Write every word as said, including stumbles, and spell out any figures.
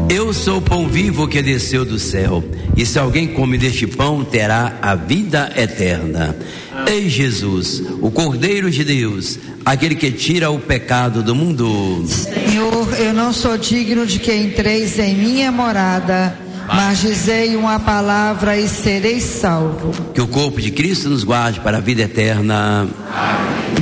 Eu sou o pão vivo que desceu do céu, e se alguém come deste pão, terá a vida eterna. Ei Jesus, o Cordeiro de Deus, aquele que tira o pecado do mundo. Senhor, eu não sou digno de que entreis em minha morada, mas dizei uma palavra e serei salvo. Que o corpo de Cristo nos guarde para a vida eterna. Amém.